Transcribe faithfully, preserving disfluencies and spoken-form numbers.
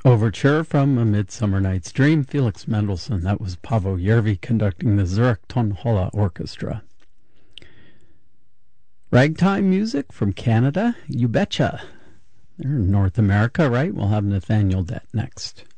Overture from A Midsummer Night's Dream, Felix Mendelssohn. That was Paavo Järvi conducting the Zurich Tonhalle Orchestra. Ragtime music from Canada, You Betcha. They're in North America, right? We'll have Nathaniel Dett next.